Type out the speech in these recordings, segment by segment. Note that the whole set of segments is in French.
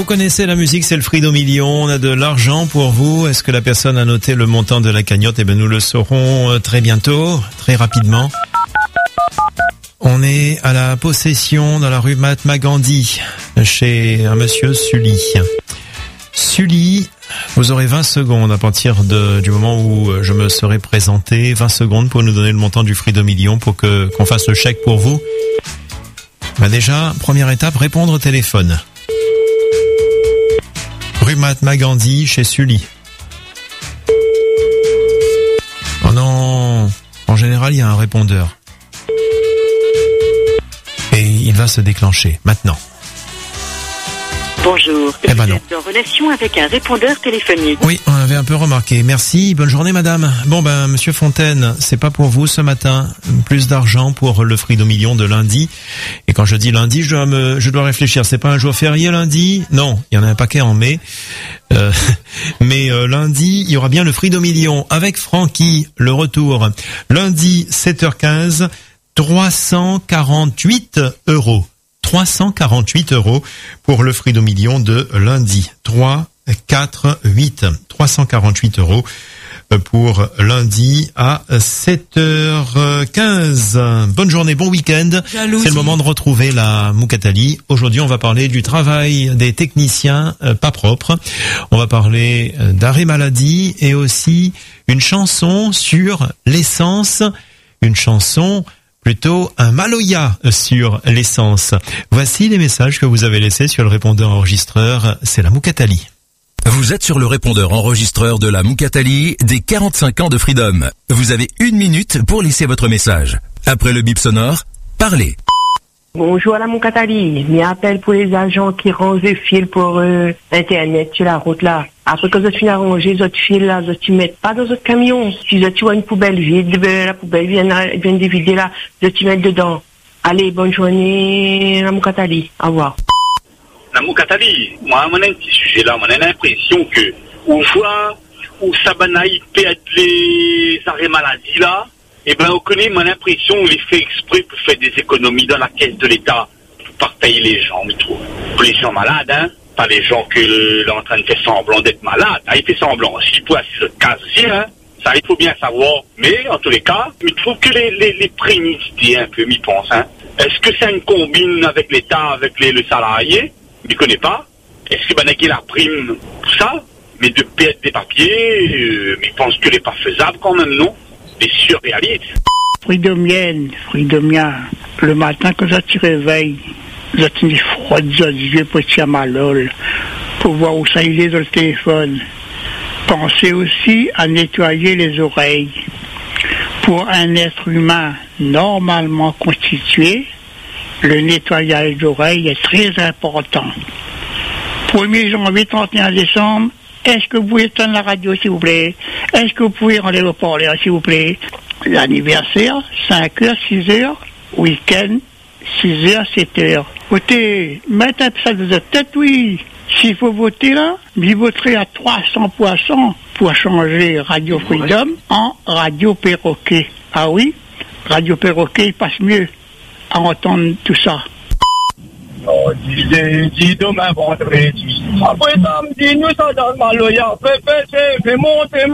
connaissez la musique, c'est le Frido Million. On a de l'argent pour vous. Est-ce que la personne a noté le montant de la cagnotte? Eh bien, nous le saurons très bientôt, très rapidement. On est à la possession dans la rue Mahatma Gandhi, chez un monsieur Sully. Sully, vous aurez 20 secondes à partir du moment où je me serai présenté. 20 secondes pour nous donner le montant du Frido Million pour qu'on fasse le chèque pour vous. Bah déjà, première étape, répondre au téléphone. Rue Mahatma Gandhi, chez Sully. Oh non, en général, il y a un répondeur. Et il va se déclencher, maintenant. Bonjour, vous êtes en relation avec un répondeur téléphonique. Oui, on avait un peu remarqué. Merci, bonne journée madame. Bon monsieur Fontaine, c'est pas pour vous ce matin. Plus d'argent pour le Frido Million de lundi. Et quand je dis lundi, je dois réfléchir. C'est pas un jour férié lundi? Non, il y en a un paquet en mai. Mais lundi, il y aura bien le Frido Million avec Francky, le retour. Lundi, 7h15, 348 €. 348 € pour le Frido Million de lundi. 348 € pour lundi à 7h15. Bonne journée, bon week-end. Jalousie. C'est le moment de retrouver la Moukatali. Aujourd'hui, on va parler du travail des techniciens pas propres. On va parler d'arrêt maladie et aussi une chanson sur l'essence. Une chanson plutôt un Maloya sur l'essence. Voici les messages que vous avez laissés sur le répondeur enregistreur. C'est la Moukatali. Vous êtes sur le répondeur enregistreur de la Moukatali des 45 ans de Freedom. Vous avez 1 minute pour laisser votre message. Après le bip sonore, parlez. Bonjour à la Moukatali. Je m'appelle pour les agents qui rangent les fils pour Internet sur la route là. Après que je finis à ranger les autres fils là, je ne mets pas dans votre camion. Si je vois une poubelle vide, la poubelle vient de vider là, je te mets dedans. Allez, bonne journée la Moukatali. Au revoir. La Moukatali, moi, on a un petit sujet là, on a l'impression que, on voit, où Sabanaï perd les arrêts maladie là, et ben, on connaît, mon impression, on les fait exprès pour faire des économies dans la caisse de l'État, pour payer les gens, mais tout. Pour les gens malades, hein, pas les gens qui sont en train de faire semblant d'être malades, hein, il fait semblant. S'il peut assis le cas aussi, hein, ça, il faut bien savoir. Mais, en tous les cas, il faut que les prémités un peu, m'y pensent, hein. Est-ce que c'est une combine avec l'État, avec le salarié? Je ne connais pas. Est-ce que qu'il a la prime pour ça? Mais de perdre des papiers, mais je pense que n'est pas faisable quand même, non? C'est surréaliste. Fridomien, le matin quand je te réveille, je te dis froid des yeux pour te faire malol, pour voir où ça il est dans le téléphone. Pensez aussi à nettoyer les oreilles. Pour un être humain normalement constitué, le nettoyage d'oreilles est très important. 1er janvier, 31 décembre, est-ce que vous pouvez éteindre la radio, s'il vous plaît? Est-ce que vous pouvez rendre le parleur, s'il vous plaît? L'anniversaire, 5h, 6h, week-end, 6h, 7h. Votez, mettez un peu ça de votre tête, oui. S'il faut voter là, j'y voterai à 300 poissons pour changer Radio Freedom en Radio Perroquet. Ah oui? Radio Perroquet, il passe mieux à entendre tout ça. Oh, dis demain vendredi. Après samedi, nous sommes dans le Maloya. Fais monter,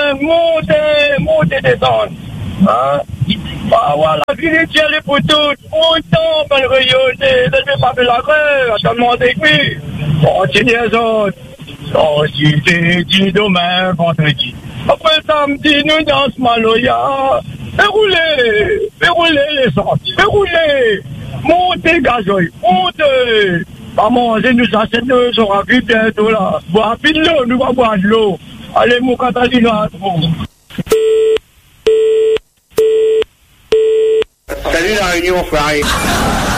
descendre. Hein? Bah voilà, vérité, les poteaux, autant, ben le rayon, je vais pas faire la grève, je demande avec lui. Continuez les autres. Oh, dis demain vendredi. Après samedi, nous dans ce Maloya. Fais rouler les gens, fais rouler. Montez, gazoil, montez. Pas manger, nous achètons, nous serons vite bientôt là. Boire de l'eau, nous allons boire de l'eau. Allez, mon Catalina, à tout. Salut la Réunion, frère.